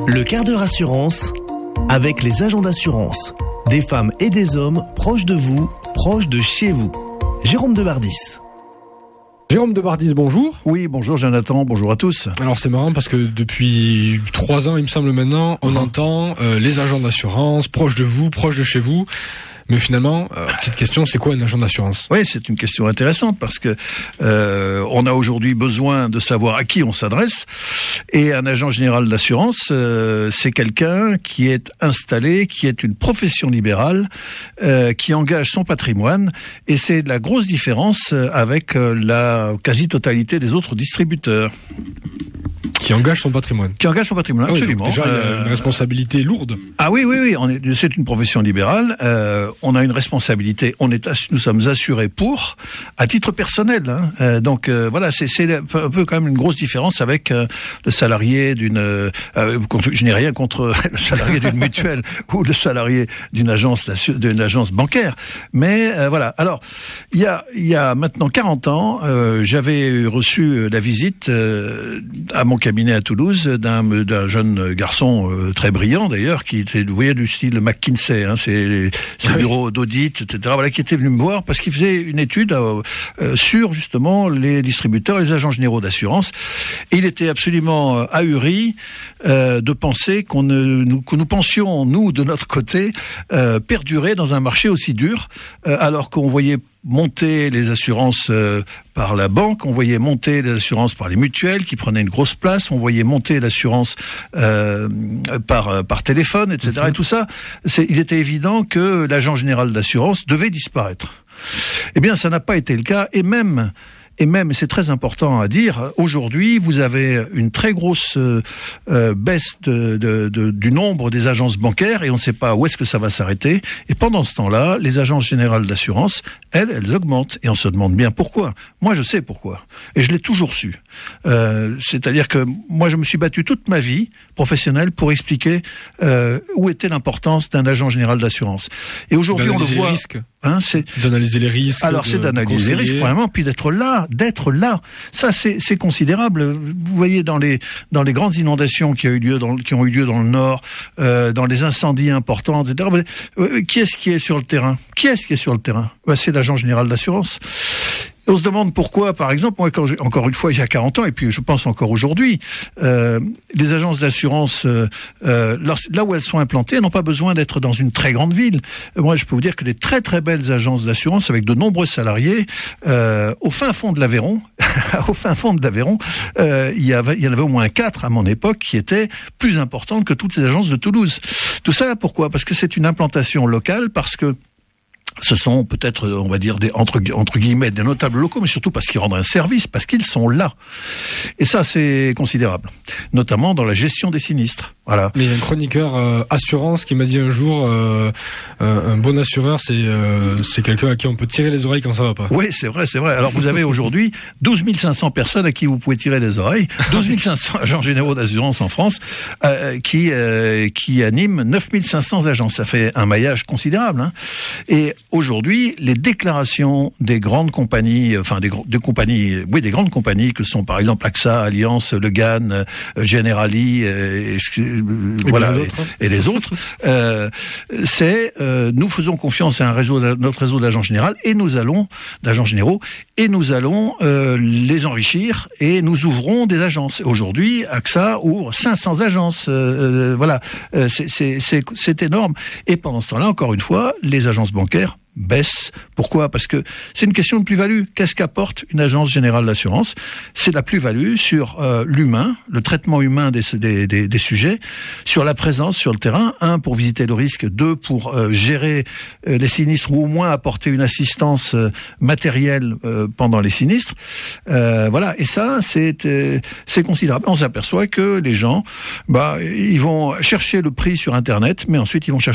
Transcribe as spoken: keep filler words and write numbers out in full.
Le quart d'heure assurance avec les agents d'assurance. Des femmes et des hommes proches de vous, proches de chez vous. Jérôme Debardis. Jérôme Debardis, bonjour. Oui, bonjour Jonathan, bonjour à tous. Alors c'est marrant parce que depuis trois ans, il me semble maintenant, on mmh. entend euh, les agents d'assurance proches de vous, proches de chez vous. Mais finalement, euh, petite question, c'est quoi un agent d'assurance ? Oui, c'est une question intéressante parce que euh, on a aujourd'hui besoin de savoir à qui on s'adresse. Et un agent général d'assurance, euh, c'est quelqu'un qui est installé, qui est une profession libérale, euh, qui engage son patrimoine. Et c'est la grosse différence avec euh, la quasi-totalité des autres distributeurs. Qui engage son patrimoine. Qui engage son patrimoine, ah oui, absolument. Déjà, il y a une responsabilité lourde. Ah oui, oui, oui. On est, c'est une profession libérale. Euh, on a une responsabilité. On est, nous sommes assurés pour, à titre personnel. Hein. Euh, donc euh, voilà, c'est, c'est un peu quand même une grosse différence avec euh, le salarié d'une. Euh, je n'ai rien contre le salarié d'une mutuelle ou le salarié d'une agence, d'une agence bancaire. Mais euh, voilà. Alors, il y a, il y a maintenant quarante ans, euh, j'avais reçu la visite euh, à mon cabinet à Toulouse d'un, d'un jeune garçon euh, très brillant d'ailleurs, qui était, vous voyez, du style McKinsey, hein, c'est ses bureaux d'audit, et cetera. Voilà, qui était venu me voir parce qu'il faisait une étude euh, euh, sur justement les distributeurs, les agents généraux d'assurance, et il était absolument euh, ahuri euh, de penser qu'on ne, nous, que nous pensions nous de notre côté euh, perdurer dans un marché aussi dur, euh, alors qu'on voyait monter les assurances euh, par la banque, on voyait monter les assurances par les mutuelles qui prenaient une grosse place, on voyait monter l'assurance euh, par par téléphone, et cetera. Mmh. Et tout ça, c'est, il était évident que l'agent général d'assurance devait disparaître. Eh bien, ça n'a pas été le cas, et même Et même, c'est très important à dire, aujourd'hui, vous avez une très grosse euh, baisse de, de, de, du nombre des agences bancaires et on ne sait pas où est-ce que ça va s'arrêter. Et pendant ce temps-là, les agences générales d'assurance, elles, elles augmentent. Et on se demande bien pourquoi. Moi, je sais pourquoi. Et je l'ai toujours su. Euh, c'est-à-dire que moi, je me suis battu toute ma vie professionnelle pour expliquer euh, où était l'importance d'un agent général d'assurance. Et aujourd'hui, on le voit... Les risques. Hein, c'est d'analyser les risques. Alors, c'est d'analyser les risques, vraiment, puis d'être là, d'être là. Ça, c'est, c'est considérable. Vous voyez, dans les dans les grandes inondations qui, a eu lieu dans, qui ont eu lieu dans le Nord, euh, dans les incendies importants, et cetera. Euh, qui est-ce qui est sur le terrain ? Qui est-ce qui est sur le terrain ? Ben, c'est l'agent général d'assurance. On se demande pourquoi, par exemple, moi, quand encore une fois, il y a quarante ans, et puis je pense encore aujourd'hui, euh, les agences d'assurance, euh, euh, là où elles sont implantées, elles n'ont pas besoin d'être dans une très grande ville. Moi, je peux vous dire que des très très belles agences d'assurance avec de nombreux salariés, euh, au fin fond de l'Aveyron, au fin fond de l'Aveyron, euh, il y avait, il y en avait au moins quatre à mon époque qui étaient plus importantes que toutes ces agences de Toulouse. Tout ça, pourquoi ? Parce que c'est une implantation locale, parce que ce sont peut-être, on va dire, des, entre, entre guillemets, des notables locaux, mais surtout parce qu'ils rendent un service, parce qu'ils sont là. Et ça, c'est considérable. Notamment dans la gestion des sinistres. Voilà. Mais il y a un chroniqueur euh, assurance qui m'a dit un jour, euh, un bon assureur, c'est, euh, c'est quelqu'un à qui on peut tirer les oreilles quand ça va pas. Oui, c'est vrai, c'est vrai. Alors vous avez aujourd'hui douze mille cinq cents personnes à qui vous pouvez tirer les oreilles, douze mille cinq cents agents généraux d'assurance en France, euh, qui, euh, qui animent neuf mille cinq cents agences. Ça fait un maillage considérable, hein. Et aujourd'hui, les déclarations des grandes compagnies, enfin des, des compagnies, oui, des grandes compagnies que sont par exemple A X A, Allianz, Le Ghan, euh, Generali, euh, et, voilà, et, et les autres, euh, c'est euh, nous faisons confiance à un réseau, notre réseau d'agents généraux et nous allons d'agents généraux et nous allons euh, les enrichir et nous ouvrons des agences. Aujourd'hui, A X A ouvre cinq cents agences, euh, voilà, euh, c'est, c'est, c'est, c'est énorme. Et pendant ce temps-là, encore une fois, les agences bancaires baisse. Pourquoi ? Parce que c'est une question de plus-value. Qu'est-ce qu'apporte une agence générale d'assurance ? C'est la plus-value sur euh, l'humain, le traitement humain des, des, des, des sujets, sur la présence sur le terrain, un, pour visiter le risque, deux, pour euh, gérer euh, les sinistres ou au moins apporter une assistance euh, matérielle euh, pendant les sinistres. Euh, voilà, et ça, c'est, euh, c'est considérable. On s'aperçoit que les gens, bah, ils vont chercher le prix sur Internet, mais ensuite ils vont chercher